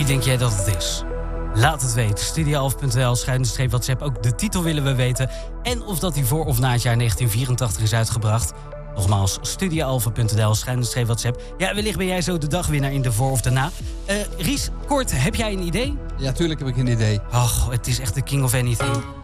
Wie denk jij dat het is? Laat het weten. Studioalf.nl/WhatsApp. Ook de titel willen we weten. En of dat die voor of na het jaar 1984 is uitgebracht. Nogmaals, studioalf.nl/WhatsApp. Ja, wellicht ben jij zo de dagwinnaar in de voor of de na. Ries, kort, heb jij een idee? Ja, tuurlijk heb ik een idee. Ach, het is echt de king of anything.